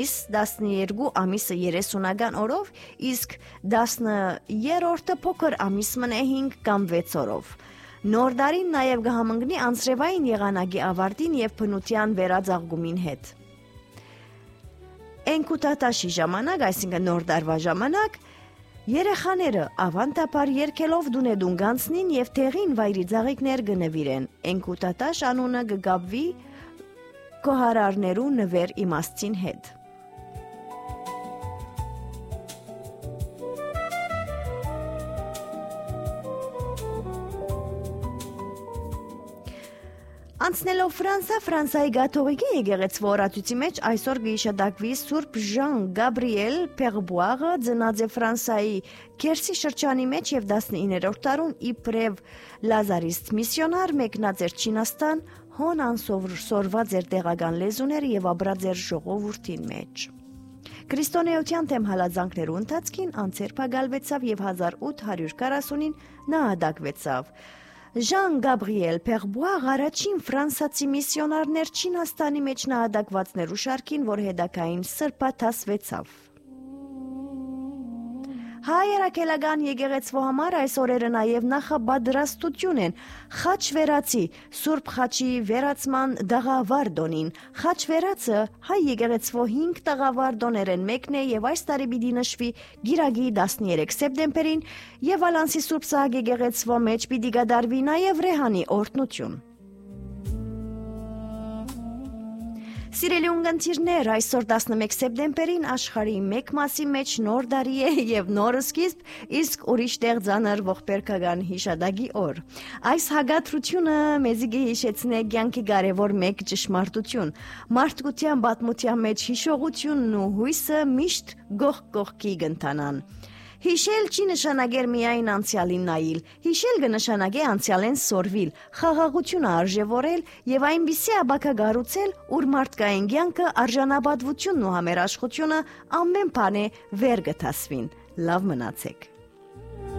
12 ամիսը 30-ական օրով, իսկ 10-րդը փոքր ամիս մնե 5 կամ 6 օրով։ Նոր տարին նաև կհամընկնի անձրևային եղանակի ավարտին եւ բնության վերածաղկումին հետ։ Էնկուտատաշի ժամանակ, այսինքն նոր տարվա ժամանակ, երեխաները ավանդաբար երգելով դունեդուն կանցնին եւ տեղին վայրի ծաղիկներ կնվիրեն։ Էնկուտատաշ անունը կգաբվի կոհարարներու նվեր իմաստին հետ։ Անցնելով Ֆրանսիայի կաթողիկե եկեղեցու օրացույցի մեջ այսօր կհիշատակվի Սուրբ Ժան Գաբրիել Պերբուարը, ծնած է Ֆրանսիայի Քերսի շրջանի մեջ եւ 19-րդ դարուն իբրև լազարիստ միսիոնար մեկնած էր Չինաստան, հոն անսովորված էր տեղական լեզուները եւ ապրած էր ժողովրդին մեջ։ Քրիստոնեության թեմ հալածանքներու ընթացքին անցերփակալվեցավ եւ 1840-ին նահատակվեցավ։ Ժան Գաբրիել Պերբուար առաջին ֆրանսացի միսիոնարներ Չինաստանի մեջ նահատակվածներու շարքին, որ հետագային սրբաթասվեցավ։ Հայերակելական եկեղեցու համար այս օրերը նաև նախապատրաստություն են խաչ վերացի Սուրբ խաչի վերացման դաղավարդոնին։ Խաչ վերացը հայ եկեղեցու 5 դաղավարդոներ են մեկն է եւ այս տարի պիտի նշվի գիրագի 13 սեպտեմբերին եւ Ալանսի Սուրբ Սահակ եկեղեցու մեջ պիտի կատարվի նաև Ռեհանի օրհնություն։ Սիրելի ունգընտիրներ, այսօր 11 սեպտեմբերին աշխարհի մեկ մասի մեջ նոր տարի է եւ նոր սկիզբ, իսկ ուրիշ տեղ ցաներ ողբերգական հիշադակի օր։ Այս հագատրությունը մեզի կհիշեցնե կյանքի կարևոր մեկ ճշմարտություն։ Մարդկության պատմության մեջ հիշողությունն ու հույսը միշտ գողքի կընթանան։ Հիշել չի նշանակեր միայն անցյալին նայել, հիշել կնշանակե անցյալեն սորվիլ, խաղաղությունը արժևորել եւ այնպիսի աբակա գառուցել, ուր մարդկային կյանքը արժանապատվությունն ու համերաշխությունը ամեն բան է վեր գտասվին։ Լավ մնացեք։